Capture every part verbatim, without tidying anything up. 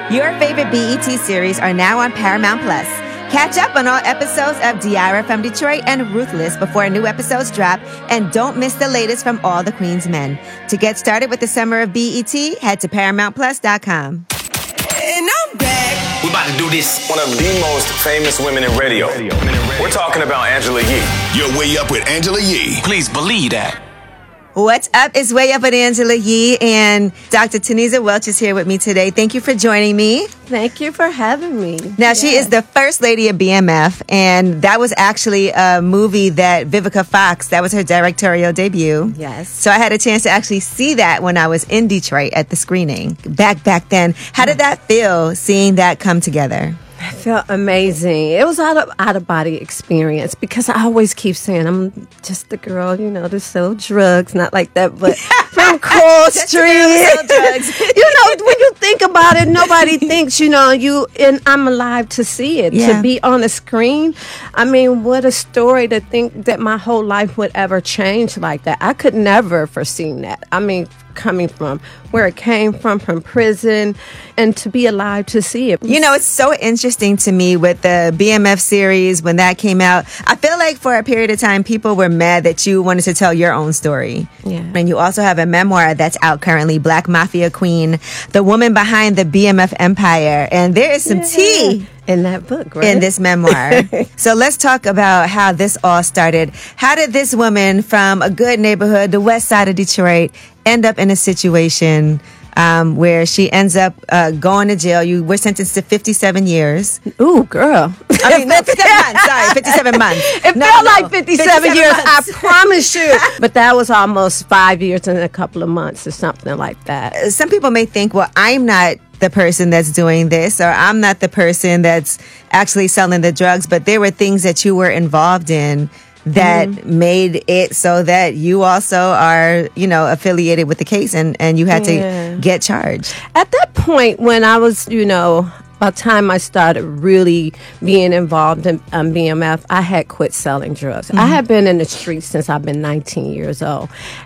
Your favorite B E T series are now on Paramount Plus. Catch up on all episodes of Diara from Detroit and Ruthless before new episodes drop, and don't miss the latest from All the Queen's Men. To get started with the summer of B E T, head to paramount plus dot com. And I'm back. We're about to do this. One of the most famous women in radio. We're talking about Angela Yee. You're Way Up with Angela Yee. Please believe that. What's up? It's Way Up with Angela Yee, and Doctor Tanisa Welch is here with me today. Thank you for joining me. Thank you for having me. Now, yes. She is the first lady of B M F, and that was actually a movie that Vivica Fox, that was her directorial debut. Yes. So I had a chance to actually see that when I was in Detroit at the screening back back then. How did that feel, seeing that come together? I felt amazing. It was out of out of body experience, because I always keep saying I'm just the girl, you know, to sell drugs, not like that, but from Coral Street. Sell drugs. You know, when you think about it, nobody thinks, you know, you and I'm alive to see it, Yeah. to be on the screen. I mean, what a story to think that my whole life would ever change like that. I could never have foreseen that. I mean, coming from where it came from, from prison, and to be alive to see it. You know, it's so interesting to me with the B M F series when that came out. I feel like for a period of time, people were mad that you wanted to tell your own story. Yeah. And you also have a memoir that's out currently, Black Mafia Queen, the woman behind the B M F empire. And there is some Yeah. tea in that book, right? in this memoir. So let's talk about how this all started. How did this woman from a good neighborhood, the west side of Detroit, end up in a situation um, where she ends up uh, going to jail? You were sentenced to fifty-seven years. Ooh, girl. I mean, no, fifty-seven months. Sorry, fifty-seven months. It No, felt no, like fifty-seven, fifty-seven years, months. I promise you. But that was almost five years and a couple of months or something like that. Some people may think, well, I'm not the person that's doing this, or I'm not the person that's actually selling the drugs, but there were things that you were involved in that mm-hmm. made it so that you also are, you know, affiliated with the case, and, and you had Yeah. to get charged. At that point, when I was, you know, by the time I started really being involved in um, B M F, I had quit selling drugs. Mm-hmm. I had been in the streets since I've been nineteen years old.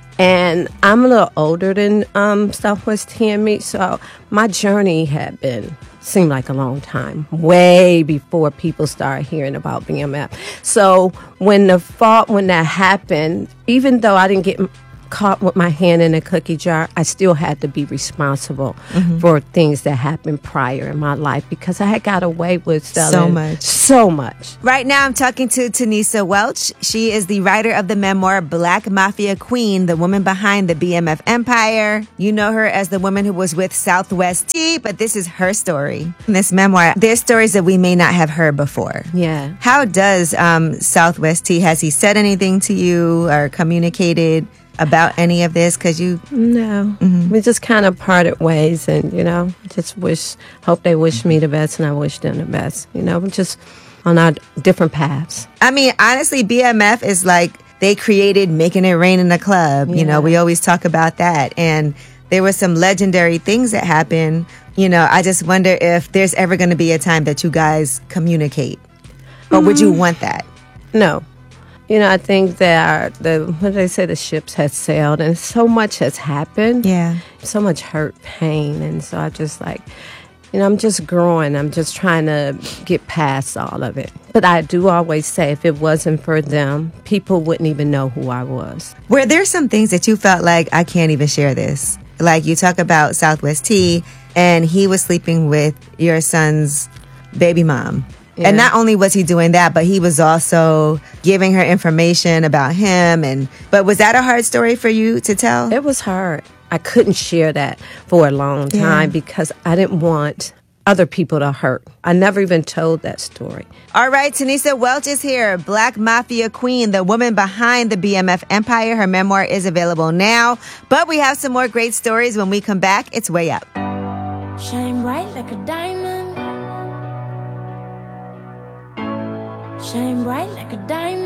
And I'm a little older than um, Southwest T and me, so my journey had been, seemed like a long time, way before people started hearing about B M F. So when the fault, when that happened, even though I didn't get caught with my hand in a cookie jar, I still had to be responsible mm-hmm. for things that happened prior in my life, because I had got away with selling So much. So much. Right now, I'm talking to Tanisa Welch. She is the writer of the memoir, Black Mafia Queen, the woman behind the B M F empire. You know her as the woman who was with Southwest T, but this is her story. In this memoir, there's stories that we may not have heard before. Yeah. How does um, Southwest T, has he said anything to you or communicated about any of this? Because you... No. Mm-hmm. We just kind of parted ways, and, you know, just wish, hope they wish me the best and I wish them the best. You know, we're just on our different paths. I mean, honestly, B M F is like, they created Making It Rain in the Club. Yeah. You know, we always talk about that. And there were some legendary things that happened. You know, I just wonder if there's ever going to be a time that you guys communicate. Or mm-hmm. would you want that? No. You know, I think that our, the, what do they say, the ships had sailed, and so much has happened. Yeah. So much hurt, pain. And so I just like, you know, I'm just growing. I'm just trying to get past all of it. But I do always say, if it wasn't for them, people wouldn't even know who I was. Were there some things that you felt like, I can't even share this? Like you talk about Southwest T, and he was sleeping with your son's baby mom. Yeah. And not only was he doing that, but he was also giving her information about him. And but was that a hard story for you to tell? It was hard. I couldn't share that for a long time yeah. because I didn't want other people to hurt. I never even told that story. All right, Tanisa Welch is here. Black Mafia Queen, the woman behind the B M F empire. Her memoir is available now. But we have some more great stories when we come back. It's Way Up. Shine bright like a diamond. Shine bright like a diamond.